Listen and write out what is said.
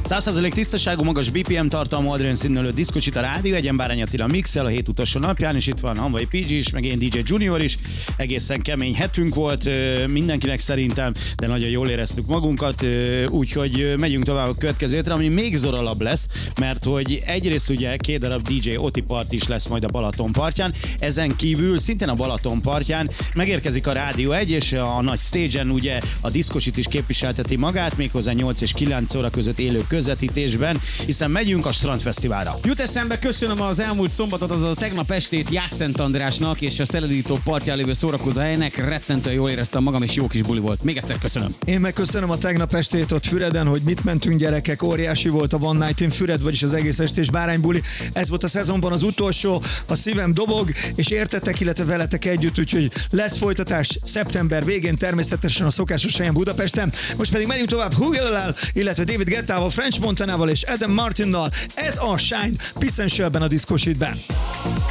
100% tisztaságú, magas BPM tartalmú, Adrian színölő diszkocsit a rádió, egyen Bárány Attila mixel a hét utolsó napján, és itt van Hanvai PG is, meg én DJ Junior is. Egészen kemény hetünk volt mindenkinek szerintem, de nagyon jól éreztük magunkat, úgyhogy megyünk tovább a következő hétre, ami még zoralabb lesz, mert hogy egyrészt ugye 2 darab DJ Oti part is lesz majd a Balaton partján, ezen kívül szintén a Balaton partján megérkezik a Rádió 1, és a nagy stage-en ugye a diszkosit is képviselteti magát, méghozzá 8 és 9 óra között élő közvetítésben, hiszen megyünk a Strandfesztiválra. Jut eszembe, köszönöm az elmúlt szombatot, azaz a tegnap estét Jászszent Andrásnak és a Szeledító partján lévő szórakozó helynek, rettentően jól éreztem magam, és jó kis buli volt. Még egyszer köszönöm. Én meg köszönöm a tegnap estét ott Füreden, hogy mit mentünk gyerekek, óriási volt a One Night in Füred, vagyis az egész estés báránybuli. Ez volt a szezonban az utolsó, a szívem dobog, és értetek, illetve veletek együtt, úgyhogy lesz folytatás szeptember végén, természetesen a szokásos helyen Budapesten. Most pedig megyünk tovább Hugel-lel, illetve David Guettával, French Montanával és Adam Martinnal. Ez a Shine Piss & Shellben a Disco Sheetben.